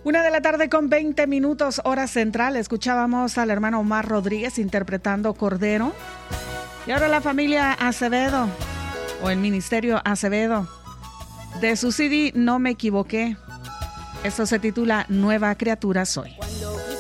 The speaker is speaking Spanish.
1:20 p.m, hora central. Escuchábamos al hermano Omar Rodríguez interpretando Cordero. Y ahora la familia Acevedo, o el ministerio Acevedo, de su CD No Me Equivoqué. Esto se titula Nueva Criatura Soy.